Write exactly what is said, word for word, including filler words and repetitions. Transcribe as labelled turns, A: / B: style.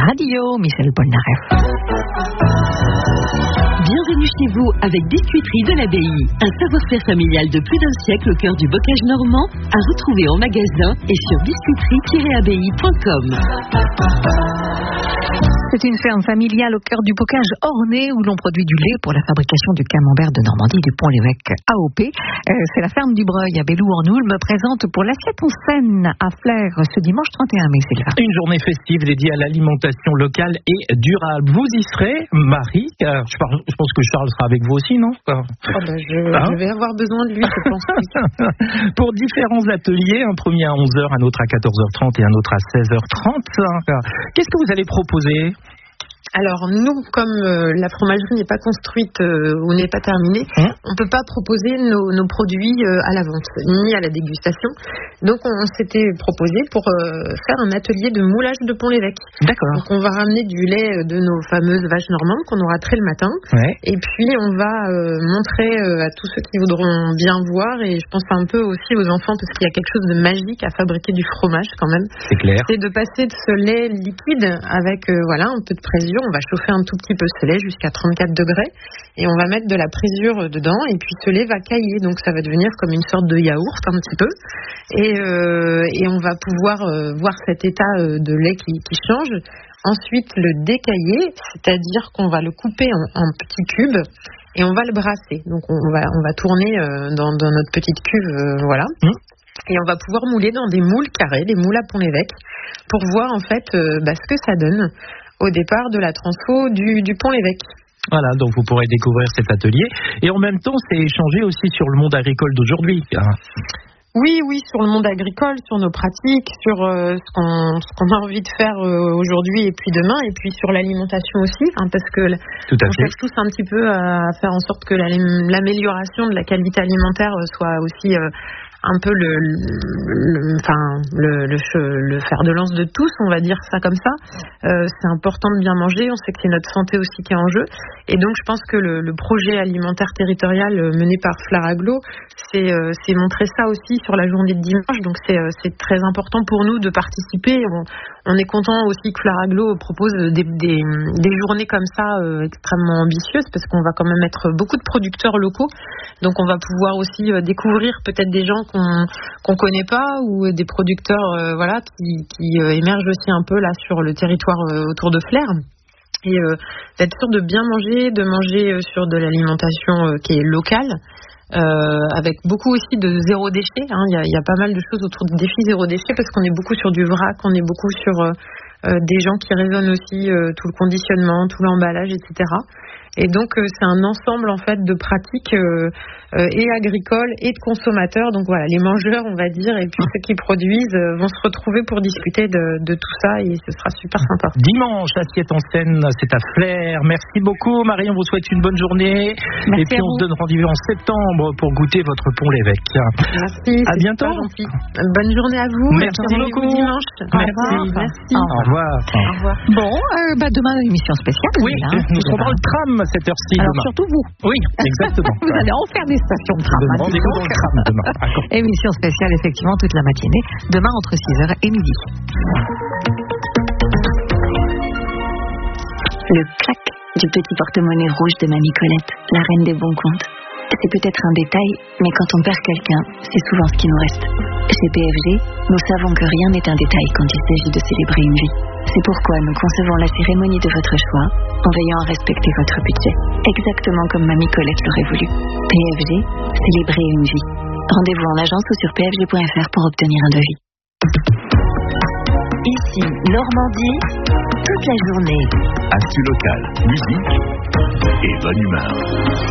A: Radio, Michel Polnareff.
B: Bienvenue chez vous avec Biscuiterie de l'Abbaye. Un savoir-faire familial de plus d'un siècle au cœur du bocage normand, à retrouver en magasin et sur biscuiterie tiret abbaye point com.
A: C'est une ferme familiale au cœur du bocage orné où l'on produit du lait pour la fabrication du camembert de Normandie du Pont-l'Évêque A O P. Euh, c'est la ferme du Breuil à Belloux-en-Oulme me présente pour l'assiette en scène à Flers ce dimanche trente et un mai, Sylvain.
C: Une journée festive dédiée à l'alimentation locale et durable. Vous y serez, Marie. Je, parle, je pense que Charles sera avec vous aussi, non?
D: oh ben je, hein? je vais avoir besoin de lui, je pense.
C: Pour différents ateliers, un premier à onze heures, un autre à quatorze heures trente et un autre à seize heures trente. Qu'est-ce que vous allez proposer?
D: Alors nous, comme euh, la fromagerie n'est pas construite euh, ou n'est pas terminée, mmh. on ne peut pas proposer nos, nos produits euh, à la vente, ni à la dégustation. Donc on, on s'était proposé pour euh, faire un atelier de moulage de Pont-l'Évêque.
C: D'accord.
D: Donc on va ramener du lait de nos fameuses vaches normandes qu'on aura trait le matin.
C: Ouais.
D: Et puis on va euh, montrer euh, à tous ceux qui voudront bien voir, et je pense un peu aussi aux enfants, parce qu'il y a quelque chose de magique à fabriquer du fromage quand même.
C: C'est clair.
D: C'est de passer de ce lait liquide avec euh, voilà, un peu de présure. On va chauffer un tout petit peu ce lait jusqu'à trente-quatre degrés et on va mettre de la présure dedans, et puis ce lait va cailler, donc ça va devenir comme une sorte de yaourt un petit peu, et, euh, et on va pouvoir euh, voir cet état euh, de lait qui, qui change. Ensuite le décailler, c'est-à-dire qu'on va le couper en, en petits cubes et on va le brasser. Donc on va, on va tourner euh, dans, dans notre petite cuve, euh, voilà. Mmh. Et on va pouvoir mouler dans des moules carrés, des moules à Pont-l'Évêque, pour voir en fait euh, bah, ce que ça donne au départ de la transfo du, du Pont-l'Évêque.
C: Voilà, donc vous pourrez découvrir cet atelier. Et en même temps, c'est échanger aussi sur le monde agricole d'aujourd'hui.
D: Oui, oui, sur le monde agricole, sur nos pratiques, sur euh, ce, qu'on, ce qu'on a envie de faire euh, aujourd'hui et puis demain, et puis sur l'alimentation aussi, hein, parce que
C: Tout à
D: on
C: fait.
D: cherche tous un petit peu à faire en sorte que la, l'amélioration de la qualité alimentaire soit aussi euh, un peu le, le, enfin, le, le, le fer de lance de tous, on va dire ça comme ça. Euh, c'est important de bien manger, on sait que c'est notre santé aussi qui est en jeu. Et donc je pense que le, le projet alimentaire territorial mené par Flaraglo, c'est, euh, c'est montrer ça aussi sur la journée de dimanche. Donc c'est, euh, c'est très important pour nous de participer. On, on est content aussi que Flaraglo propose des, des, des journées comme ça euh, extrêmement ambitieuses, parce qu'on va quand même être beaucoup de producteurs locaux. Donc on va pouvoir aussi euh, découvrir peut-être des gens qu'on qu'on connaît pas, ou des producteurs euh, voilà qui, qui euh, émergent aussi un peu là sur le territoire euh, autour de Flers, et euh, d'être sûr de bien manger, de manger euh, sur de l'alimentation euh, qui est locale, euh, avec beaucoup aussi de zéro déchet, hein. Il y a, il y a pas mal de choses autour du défi zéro déchet, parce qu'on est beaucoup sur du vrac, on est beaucoup sur euh, euh, des gens qui raisonnent aussi euh, tout le conditionnement, tout l'emballage, et cetera. Et donc euh, c'est un ensemble en fait de pratiques euh, euh, et agricoles et de consommateurs. Donc voilà, les mangeurs, on va dire, et puis ceux qui produisent euh, vont se retrouver pour discuter de, de tout ça, et ce sera super sympa.
C: Dimanche, assiette en scène, c'est à Flers. Merci beaucoup, Marie. On vous souhaite une bonne journée.
A: Merci,
C: et puis on se donne rendez-vous en septembre pour goûter votre Pont-l'Évêque.
D: Merci.
C: À bientôt.
D: Bonne journée à vous.
C: Merci beaucoup.
D: Dimanche.
C: Merci.
D: Au revoir. Merci.
C: Au revoir.
D: Au revoir.
A: Bon, euh, bah demain, émission spéciale.
C: Oui,
A: là,
C: nous serons dans le tram à cette heure-ci.
A: Alors
C: demain.
A: surtout vous.
C: Oui, exactement.
A: Vous allez en faire des stations de tram.
C: Hein, rendez-vous dans le tram demain.
A: Émission spéciale, effectivement, toute la matinée, demain entre six heures et midi.
E: Le clac du petit porte-monnaie rouge de Mamie Colette, la reine des bons comptes. C'est peut-être un détail, mais quand on perd quelqu'un, c'est souvent ce qui nous reste. Chez P F G, nous savons que rien n'est un détail quand il s'agit de célébrer une vie. C'est pourquoi nous concevons la cérémonie de votre choix en veillant à respecter votre budget, exactement comme Mamie Colette l'aurait voulu. P F G, célébrer une vie. Rendez-vous en agence ou sur p f g point f r pour obtenir un devis.
B: Ici, Normandie, toute la journée.
F: Actu local, musique et bonne humeur.